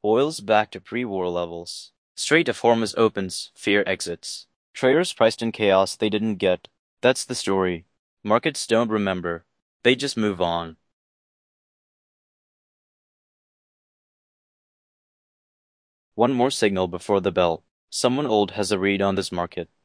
Oil's back to pre-war levels. Strait of Hormuz opens, fear exits. Traders priced in chaos they didn't get. That's the story. Markets don't remember. They just move on. One more signal before the bell. Someone old has a read on this market.